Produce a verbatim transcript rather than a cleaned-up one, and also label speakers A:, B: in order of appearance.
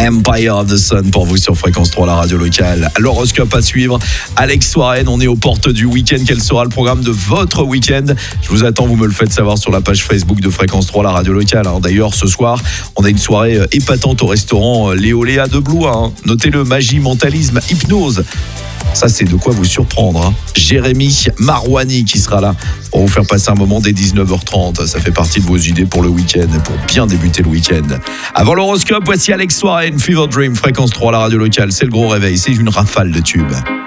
A: Empire of the Sun pour vous sur Fréquence trois, la radio locale. L'horoscope à suivre. Alex Warren, on est aux portes du week-end. Quel sera le programme de votre week-end? Je vous attends, vous me le faites savoir sur la page Facebook de Fréquence trois, la radio locale. D'ailleurs, ce soir, on a une soirée épatante au restaurant Léo Léa de Blois. Hein. Notez-le, magie, mentalisme, hypnose. Ça, c'est de quoi vous surprendre. Hein. Jérémy Marouani qui sera là pour vous faire passer un moment dès dix-neuf heures trente. Ça fait partie de vos idées pour le week-end, pour bien débuter le week-end. Avant l'horoscope, voici Alex Warren, Fever Dream, Fréquence trois, la radio locale. C'est le gros réveil, c'est une rafale de tubes.